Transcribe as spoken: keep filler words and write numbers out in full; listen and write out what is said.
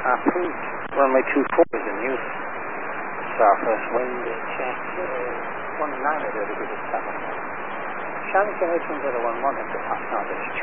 Approved. Runway two four is in use. Southwest wind check. Uh, one nine at the seven. Shannon Generation zero one one into pass now.